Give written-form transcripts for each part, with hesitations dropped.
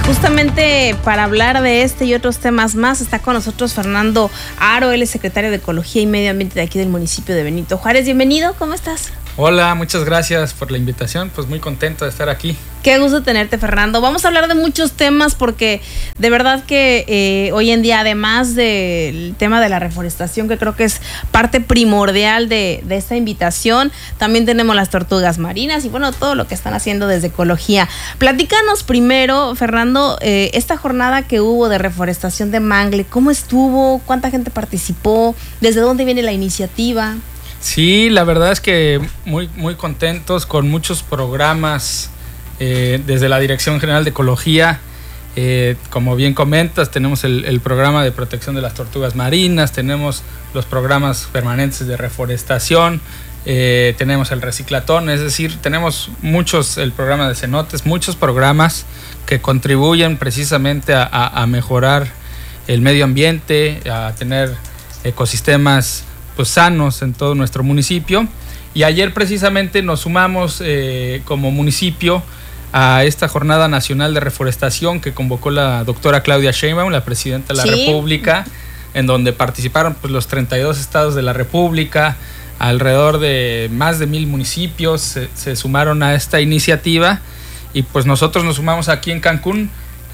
Justamente para hablar de este y otros temas más está con nosotros Fernando Haro, él es secretario de Ecología y Medio Ambiente de aquí del municipio de Benito Juárez. Bienvenido, ¿cómo estás? Hola, muchas gracias por la invitación, pues muy contento de estar aquí. Qué gusto tenerte, Fernando. Vamos a hablar de muchos temas porque de verdad que hoy en día, además del tema de la reforestación, que creo que es parte primordial de esta invitación, también tenemos las tortugas marinas y bueno, todo lo que están haciendo desde Ecología. Platícanos primero, Fernando, esta jornada que hubo de reforestación de mangle, ¿cómo estuvo? ¿Cuánta gente participó? ¿Desde dónde viene la iniciativa? Sí, la verdad es que muy contentos con muchos programas desde la Dirección General de Ecología. Como bien comentas, tenemos el programa de protección de las tortugas marinas, tenemos los programas permanentes de reforestación, tenemos el reciclatón, es decir, tenemos el programa de cenotes, muchos programas que contribuyen precisamente a mejorar el medio ambiente, a tener ecosistemas pues sanos en todo nuestro municipio. Y ayer precisamente nos sumamos como municipio a esta Jornada Nacional de Reforestación que convocó la doctora Claudia Sheinbaum, la presidenta de la República, en donde participaron pues los 32 estados de la República, alrededor de más de 1,000 municipios se sumaron a esta iniciativa y pues nosotros nos sumamos aquí en Cancún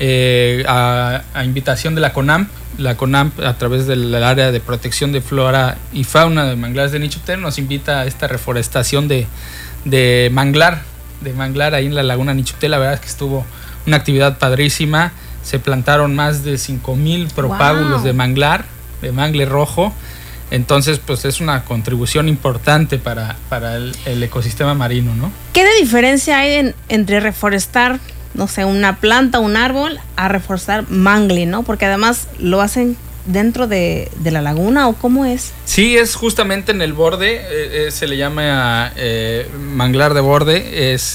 a invitación de la CONAMP. La CONAMP, a través del área de protección de flora y fauna de manglares de Nichupté, nos invita a esta reforestación de manglar ahí en la laguna Nichupté. La verdad es que estuvo una actividad padrísima. Se plantaron más de 5,000 propágulos de mangle rojo. Entonces, pues es una contribución importante para el ecosistema marino, ¿no? ¿Qué de diferencia hay entre reforestar, no sé, una planta, un árbol, a reforestar mangle, ¿no? Porque además lo hacen dentro de la laguna, ¿o cómo es? Sí, es justamente en el borde, se le llama manglar de borde. Es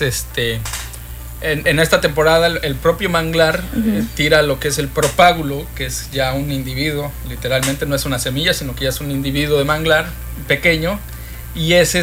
en esta temporada el propio manglar tira lo que es el propágulo, que es ya un individuo, literalmente no es una semilla, sino que ya es un individuo de manglar pequeño, y ese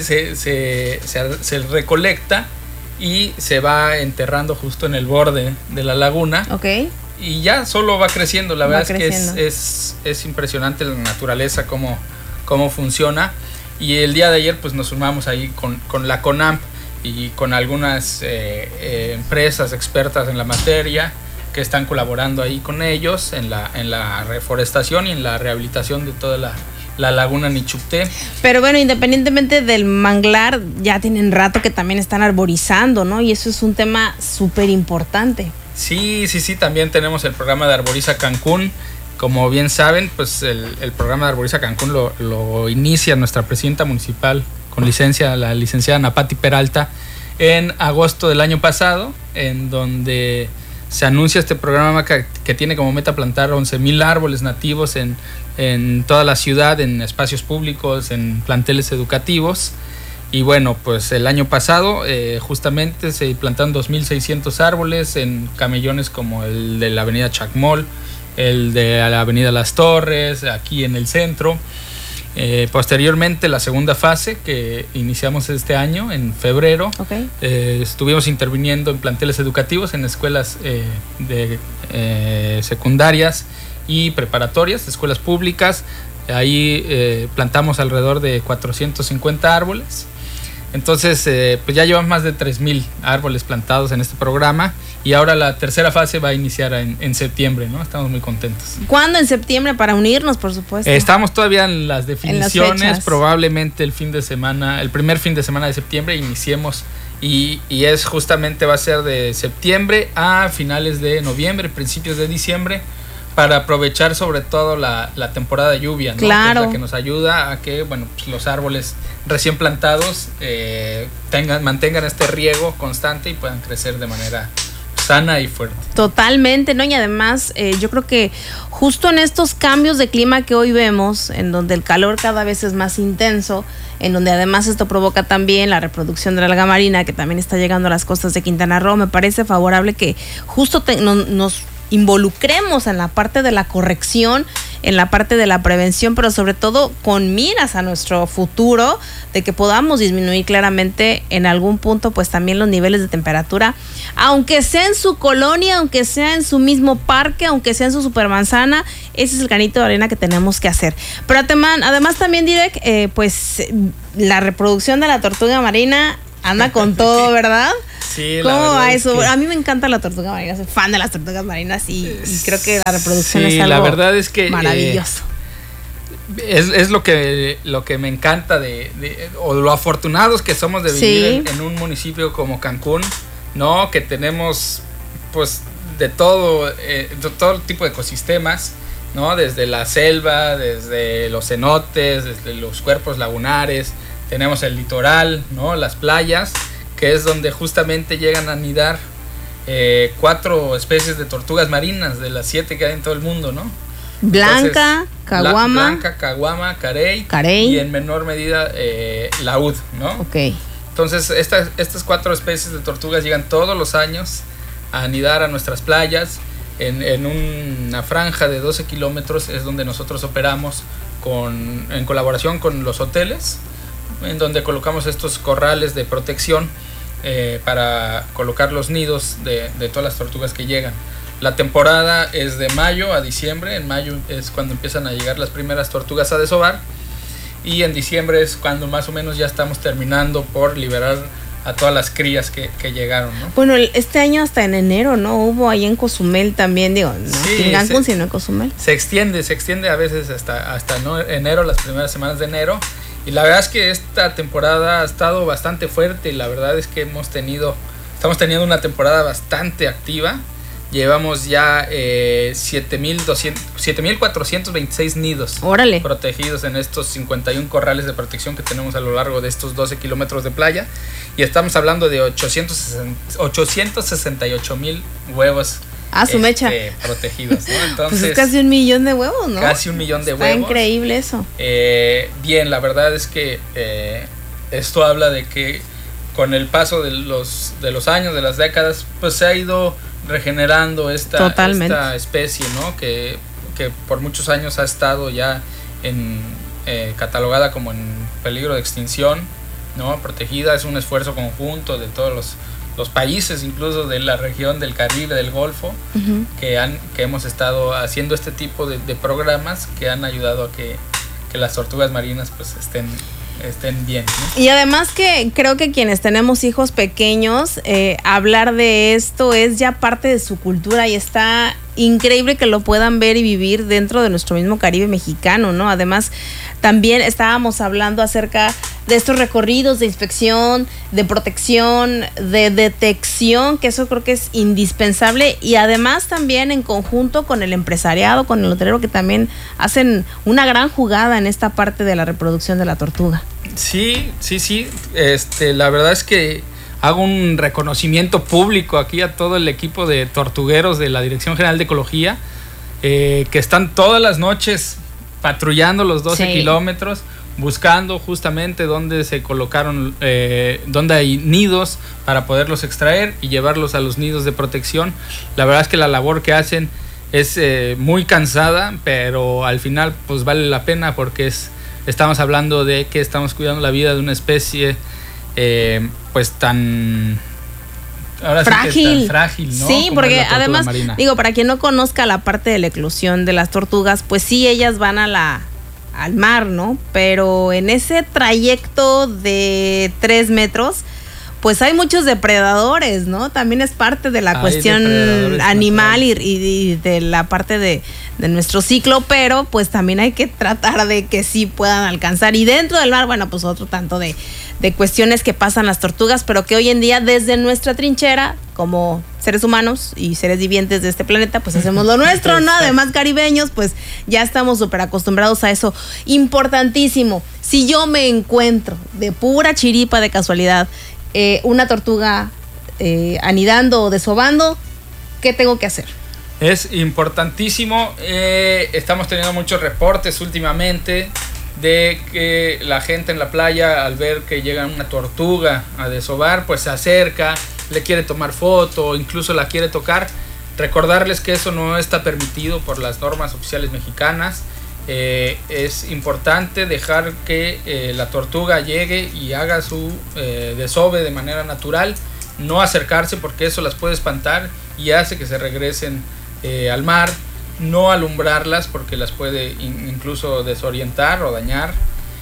se recolecta y se va enterrando justo en el borde de la laguna. Okay. Y ya solo va creciendo. La verdad es que es impresionante la naturaleza, cómo funciona. Y el día de ayer pues nos sumamos ahí con la CONAMP y con algunas empresas expertas en la materia que están colaborando ahí con ellos en la reforestación y en la rehabilitación de toda la laguna Nichupté. Pero bueno, independientemente del manglar, ya tienen rato que también están arborizando, ¿no? Y eso es un tema súper importante. Sí, también tenemos el programa de Arboriza Cancún. Como bien saben, pues el programa de Arboriza Cancún lo inicia nuestra presidenta municipal con licencia, la licenciada Napati Peralta, en agosto del año pasado, en donde se anuncia este programa que tiene como meta plantar 11,000 árboles nativos en toda la ciudad, en espacios públicos, en planteles educativos. Y bueno, pues el año pasado justamente se plantaron 2,600 árboles en camellones como el de la avenida Chacmol, el de la avenida Las Torres, aquí en el centro. Posteriormente, la segunda fase que iniciamos este año, en febrero, estuvimos interviniendo en planteles educativos, en escuelas secundarias y preparatorias, escuelas públicas. Ahí plantamos alrededor de 450 árboles. Entonces, pues ya llevamos más de 3,000 árboles plantados en este programa y ahora la tercera fase va a iniciar en septiembre, ¿no? Estamos muy contentos. ¿Cuándo? En septiembre, para unirnos, por supuesto. Estamos todavía en las definiciones, probablemente el primer fin de semana de septiembre iniciemos y es justamente, va a ser de septiembre a finales de noviembre, principios de diciembre, para aprovechar sobre todo la temporada de lluvia, ¿no? Claro. Que es la que nos ayuda a que, bueno, pues los árboles recién plantados mantengan este riego constante y puedan crecer de manera sana y fuerte. Totalmente, ¿no? Y además yo creo que justo en estos cambios de clima que hoy vemos, en donde el calor cada vez es más intenso, en donde además esto provoca también la reproducción de la alga marina, que también está llegando a las costas de Quintana Roo, me parece favorable que justo nos involucremos en la parte de la corrección en la parte de la prevención, pero sobre todo con miras a nuestro futuro, de que podamos disminuir claramente en algún punto pues también los niveles de temperatura, aunque sea en su colonia, aunque sea en su mismo parque, aunque sea en su supermanzana. Ese es el granito de arena que tenemos que hacer. Pero además también, Direk, pues la reproducción de la tortuga marina anda con todo, ¿verdad? Sí, ¿Cómo va eso? A mí me encanta la tortuga marina, soy fan de las tortugas marinas y creo que la reproducción es algo la verdad es que, maravilloso. Es lo que me encanta o lo afortunados que somos de vivir en un municipio como Cancún, ¿no? Que tenemos pues de todo tipo de ecosistemas, ¿no? Desde la selva, desde los cenotes, desde los cuerpos lagunares, tenemos el litoral, ¿no? Las playas, que es donde justamente llegan a anidar 4 especies de tortugas marinas de las 7 que hay en todo el mundo, ¿no? Blanca, caguama, carey y en menor medida laúd, ¿no? Ok. Entonces estas 4 especies de tortugas llegan todos los años a anidar a nuestras playas. En una franja de 12 kilómetros es donde nosotros operamos en colaboración con los hoteles, en donde colocamos estos corrales de protección para colocar los nidos de todas las tortugas que llegan. La temporada es de mayo a diciembre. En mayo es cuando empiezan a llegar las primeras tortugas a desovar, y en diciembre es cuando más o menos ya estamos terminando por liberar a todas las crías que llegaron, ¿no? Bueno, este año hasta en enero, ¿no? Hubo ahí en Cozumel también, digo, no sí, en Cancún, sino en Cozumel. Se extiende a veces hasta enero, las primeras semanas de enero. Y la verdad es que esta temporada ha estado bastante fuerte, y la verdad es que estamos teniendo una temporada bastante activa. Llevamos ya 7,426 nidos. ¡Órale! Protegidos en estos 51 corrales de protección que tenemos a lo largo de estos 12 kilómetros de playa. Y estamos hablando de 868,000 huevos su mecha. Protegidos, ¿no? Entonces, pues es casi 1 millón de huevos, ¿no? Casi 1 millón de huevos. Está increíble eso. Bien, la verdad es que esto habla de que con el paso de los años, de las décadas, pues se ha ido regenerando esta especie, ¿no? Que por muchos años ha estado ya catalogada como en peligro de extinción, ¿no? Protegida. Es un esfuerzo conjunto de todos los países, incluso de la región del Caribe, del Golfo, uh-huh, que hemos estado haciendo este tipo de programas que han ayudado a que las tortugas marinas pues estén bien, ¿no? Y además que creo que quienes tenemos hijos pequeños, hablar de esto es ya parte de su cultura, y está increíble que lo puedan ver y vivir dentro de nuestro mismo Caribe mexicano, ¿no? Además, también estábamos hablando acerca de estos recorridos de inspección, de protección, de detección, que eso creo que es indispensable, y además también en conjunto con el empresariado, con el hotelero, que también hacen una gran jugada en esta parte de la reproducción de la tortuga. Sí. La verdad es que hago un reconocimiento público aquí a todo el equipo de tortugueros de la Dirección General de Ecología, que están todas las noches patrullando los 12 kilómetros, buscando justamente dónde se colocaron, dónde hay nidos para poderlos extraer y llevarlos a los nidos de protección. La verdad es que la labor que hacen es muy cansada, pero al final pues vale la pena, porque estamos hablando de que estamos cuidando la vida de una especie pues tan frágil, ¿no? Sí, como porque además, marina. Digo, para quien no conozca la parte de la eclosión de las tortugas, pues sí, ellas van al mar, ¿no? Pero en ese trayecto de 3 metros, pues hay muchos depredadores, ¿no? También es parte de la cuestión animal y de la parte de nuestro ciclo, pero pues también hay que tratar de que sí puedan alcanzar. Y dentro del mar, bueno, pues otro tanto de cuestiones que pasan las tortugas, pero que hoy en día desde nuestra trinchera, como seres humanos y seres vivientes de este planeta, pues hacemos lo nuestro, ¿no? Además caribeños, pues ya estamos súper acostumbrados a eso. Importantísimo, si yo me encuentro de pura chiripa, de casualidad, una tortuga anidando o desovando, ¿qué tengo que hacer? Es importantísimo. Estamos teniendo muchos reportes últimamente de que la gente en la playa, al ver que llega una tortuga a desovar, pues se acerca, le quiere tomar foto, incluso la quiere tocar. Recordarles que eso no está permitido por las normas oficiales mexicanas. Es importante dejar que la tortuga llegue y haga su desove de manera natural, no acercarse porque eso las puede espantar y hace que se regresen al mar, no alumbrarlas porque las puede incluso desorientar o dañar.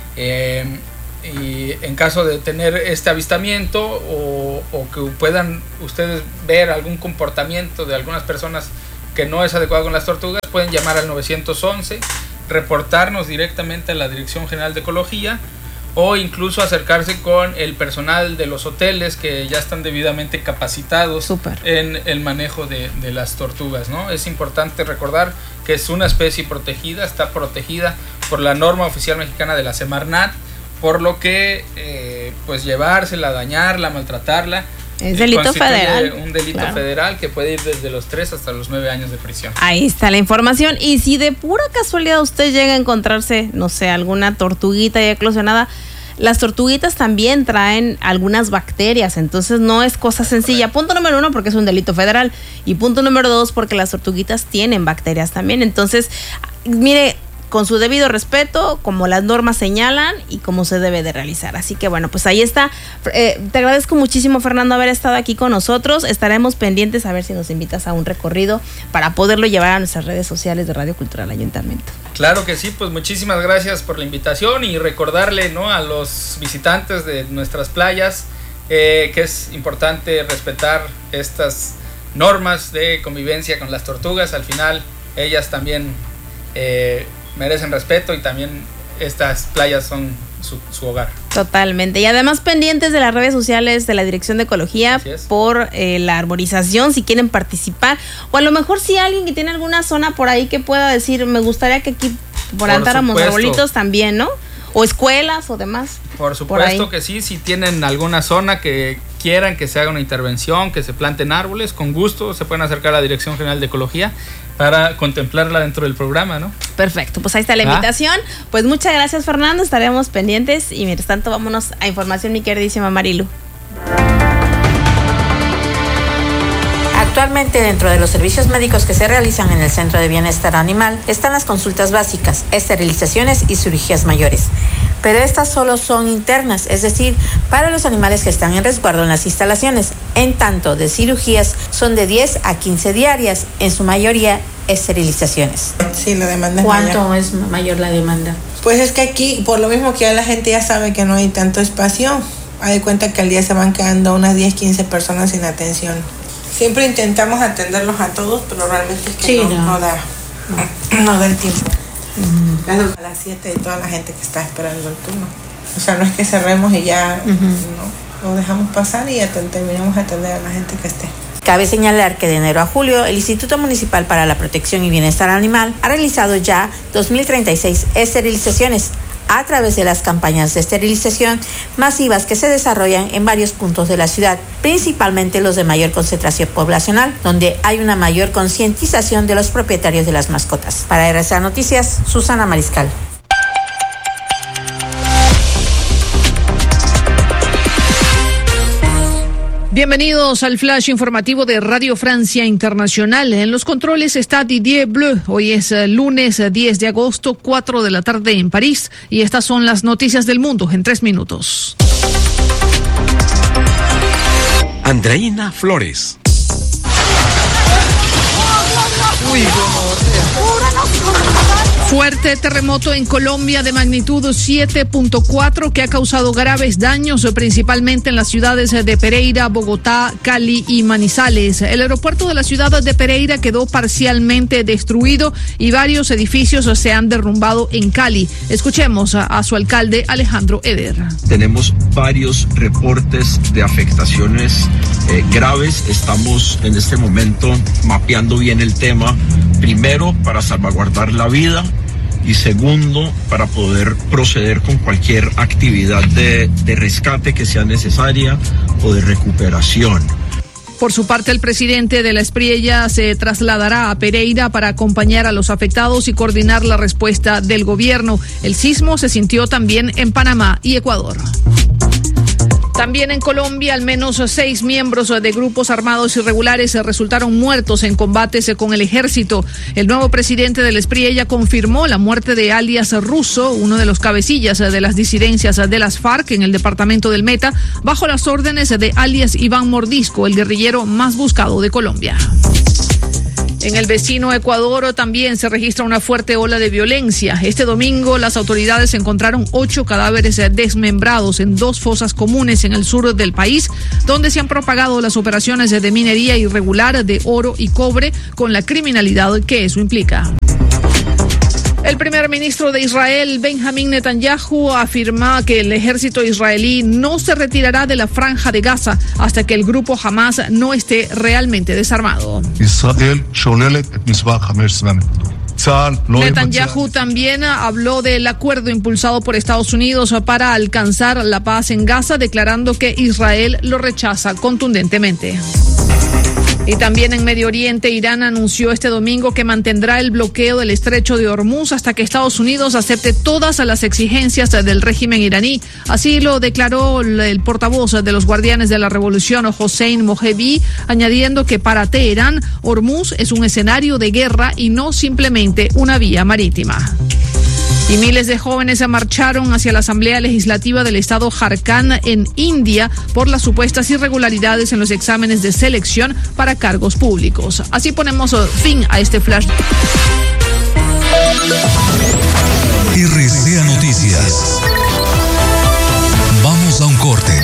Y en caso de tener este avistamiento o que puedan ustedes ver algún comportamiento de algunas personas que no es adecuado con las tortugas, pueden llamar al 911, reportarnos directamente a la Dirección General de Ecología o incluso acercarse con el personal de los hoteles que ya están debidamente capacitados en el manejo de las tortugas, ¿no? Es importante recordar que es una especie protegida, está protegida por la norma oficial mexicana de la Semarnat, por lo que pues llevársela, dañarla, maltratarla es delito federal. Un delito federal que puede ir desde los 3 hasta los 9 años de prisión. Ahí está la información. Y si de pura casualidad usted llega a encontrarse, no sé, alguna tortuguita ya eclosionada, las tortuguitas también traen algunas bacterias, entonces no es cosa sencilla. Punto número 1, porque es un delito federal. Y punto número 2, porque las tortuguitas tienen bacterias también. Entonces, mire, con su debido respeto, como las normas señalan y como se debe de realizar. Así que bueno, pues ahí está. Te agradezco muchísimo, Fernando, haber estado aquí con nosotros. Estaremos pendientes a ver si nos invitas a un recorrido para poderlo llevar a nuestras redes sociales de Radio Cultural Ayuntamiento. Claro que sí, pues muchísimas gracias por la invitación y recordarle, ¿no?, a los visitantes de nuestras playas que es importante respetar estas normas de convivencia con las tortugas. Al final, ellas también merecen respeto y también estas playas son su hogar. Totalmente. Y además pendientes de las redes sociales de la Dirección de Ecología por la arborización, si quieren participar. O a lo mejor si alguien que tiene alguna zona por ahí que pueda decir, me gustaría que aquí plantáramos arbolitos también, ¿no? O escuelas o demás. Por supuesto que sí, si tienen alguna zona que quieran que se haga una intervención, que se planten árboles, con gusto se pueden acercar a la Dirección General de Ecología para contemplarla dentro del programa, ¿no? Perfecto, pues ahí está la invitación. Pues muchas gracias, Fernando, estaremos pendientes y mientras tanto vámonos a información, mi queridísima Marilu. Actualmente, dentro de los servicios médicos que se realizan en el Centro de Bienestar Animal están las consultas básicas, esterilizaciones y cirugías mayores. Pero estas solo son internas, es decir, para los animales que están en resguardo en las instalaciones. En tanto, de cirugías son de 10 a 15 diarias, en su mayoría esterilizaciones. Sí, la demanda es mayor. ¿Cuánto es mayor la demanda? Pues es que aquí, por lo mismo que ya la gente ya sabe que no hay tanto espacio, hay de cuenta que al día se van quedando unas 10, 15 personas sin atención. Siempre intentamos atenderlos a todos, pero realmente es que no da el tiempo. A las 7 de toda la gente que está esperando el turno. O sea, no es que cerremos y ya no, lo dejamos pasar y terminamos de atender a la gente que esté. Cabe señalar que de enero a julio el Instituto Municipal para la Protección y Bienestar Animal ha realizado ya 2.036 esterilizaciones a través de las campañas de esterilización masivas que se desarrollan en varios puntos de la ciudad, principalmente los de mayor concentración poblacional, donde hay una mayor concientización de los propietarios de las mascotas. Para RCA Noticias, Susana Mariscal. Bienvenidos al flash informativo de Radio Francia Internacional. En los controles está Didier Bleu. Hoy es lunes 10 de agosto, 4 de la tarde en París. Y estas son las noticias del mundo en 3 minutos. Andreina Flores. Fuerte terremoto en Colombia de magnitud 7.4 que ha causado graves daños principalmente en las ciudades de Pereira, Bogotá, Cali y Manizales. El aeropuerto de la ciudad de Pereira quedó parcialmente destruido y varios edificios se han derrumbado en Cali. Escuchemos a su alcalde Alejandro Eder. Tenemos varios reportes de afectaciones graves. Estamos en este momento mapeando bien el tema. Primero, para salvaguardar la vida. Y segundo, para poder proceder con cualquier actividad de rescate que sea necesaria o de recuperación. Por su parte, el presidente de la Espriella se trasladará a Pereira para acompañar a los afectados y coordinar la respuesta del gobierno. El sismo se sintió también en Panamá y Ecuador. También en Colombia, al menos 6 miembros de grupos armados irregulares resultaron muertos en combates con el ejército. El nuevo presidente del SPRI ya confirmó la muerte de alias Russo, uno de los cabecillas de las disidencias de las FARC en el departamento del Meta, bajo las órdenes de alias Iván Mordisco, el guerrillero más buscado de Colombia. En el vecino Ecuador también se registra una fuerte ola de violencia. Este domingo las autoridades encontraron 8 cadáveres desmembrados en 2 fosas comunes en el sur del país, donde se han propagado las operaciones de minería irregular de oro y cobre con la criminalidad que eso implica. El primer ministro de Israel, Benjamín Netanyahu, afirma que el ejército israelí no se retirará de la franja de Gaza hasta que el grupo Hamas no esté realmente desarmado. Netanyahu también habló del acuerdo impulsado por Estados Unidos para alcanzar la paz en Gaza, declarando que Israel lo rechaza contundentemente. Y también en Medio Oriente, Irán anunció este domingo que mantendrá el bloqueo del estrecho de Hormuz hasta que Estados Unidos acepte todas las exigencias del régimen iraní. Así lo declaró el portavoz de los Guardianes de la Revolución, Hossein Mojebi, añadiendo que para Teherán, Hormuz es un escenario de guerra y no simplemente una vía marítima. Y miles de jóvenes se marcharon hacia la Asamblea Legislativa del estado Jharkhand en India por las supuestas irregularidades en los exámenes de selección para cargos públicos. Así ponemos fin a este flash. RCA Noticias. Vamos a un corte.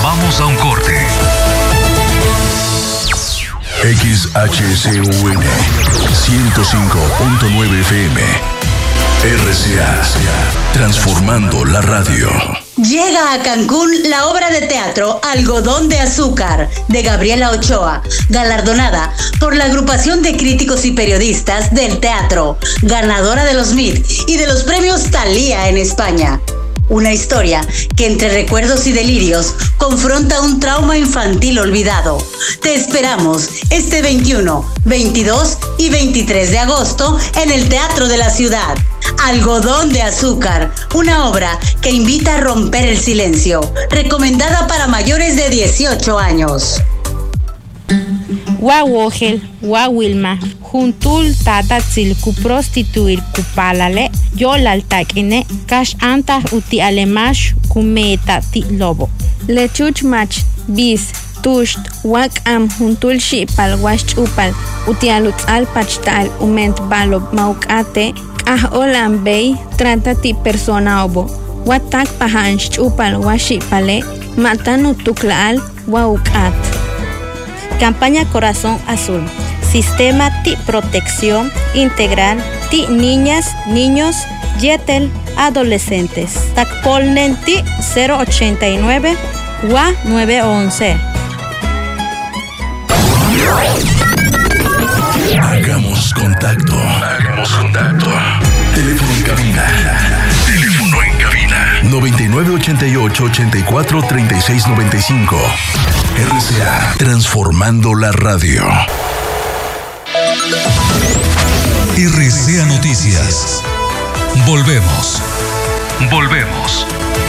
XHCUN 105.9 FM. RCA, transformando la radio. Llega a Cancún la obra de teatro Algodón de Azúcar, de Gabriela Ochoa, galardonada por la agrupación de críticos y periodistas del teatro, ganadora de los MIT y de los premios Thalía en España. Una historia que entre recuerdos y delirios confronta un trauma infantil olvidado. Te esperamos este 21, 22 y 23 de agosto en el Teatro de la Ciudad. Algodón de Azúcar, una obra que invita a romper el silencio, recomendada para mayores de 18 años. Wawogel, Wawilma, Juntul Tatatzil Kuprostituir Kupalale, Yolaltakine, Kash Anta Uti Alemash, Kumeta Ti Lobo. Lechuch Mach, Bis, Tusht, Wakam, Juntul Shipal, Wash Upal, Utialut Al Pachtal, Ument Balob Maukate, Olam Bay, Trata Ti Persona Obo, Watak Pahanch Upal, Washipale, Matanu Tuklaal, Waukat. Campaña Corazón Azul. Sistema TI Protección Integral TI Niñas, Niños, Yetel, Adolescentes. Tacpolnen TI 089 WA 911. Hagamos contacto. Teléfono en cabina. 9988-843695. RCA, transformando la radio. RCA Noticias. Volvemos.